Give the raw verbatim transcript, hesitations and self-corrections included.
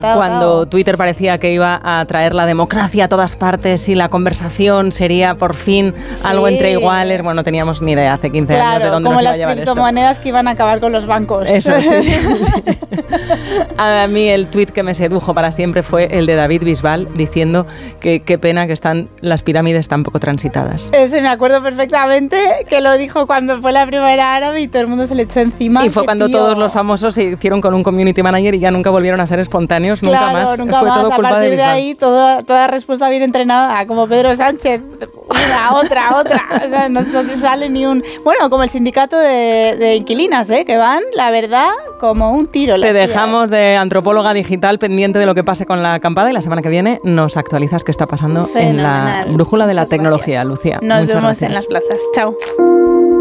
Cuando Twitter parecía que iba a traer la democracia a todas partes y la conversación sería por fin sí. algo entre iguales, bueno, no teníamos ni idea hace quince claro, años de dónde nos iba a llevar esto. Como las criptomonedas que iban a acabar con los bancos. Eso sí, sí, sí. A mí el tuit que me sedujo para siempre fue el de David Bisbal diciendo que qué pena que están las pirámides tan poco transitadas. Ese me acuerdo perfectamente que lo dijo cuando fue la primavera árabe y todo el mundo se le echó encima. Y fue cuando tío. todos los famosos se hicieron con un community manager y ya nunca volvieron a ser espontáneos. Nunca claro, más. Nunca Fue más. todo a culpa partir de, de ahí, todo, toda respuesta bien entrenada, como Pedro Sánchez, una, otra, otra. O sea, no, no te sale ni un... Bueno, como el sindicato de, de inquilinas, ¿eh? Que van, la verdad, como un tiro. Te dejamos tías. de antropóloga digital pendiente de lo que pase con la acampada y la semana que viene nos actualizas qué está pasando Fenomenal. en la brújula de la Muchas tecnología, gracias. Lucía. Nos Muchas vemos gracias. en las plazas. Chao.